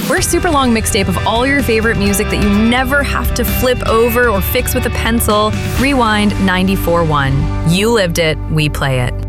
We're a super long mixtape of all your favorite music that you never have to flip over or fix with a pencil. Rewind 94.1. You lived it, we play it.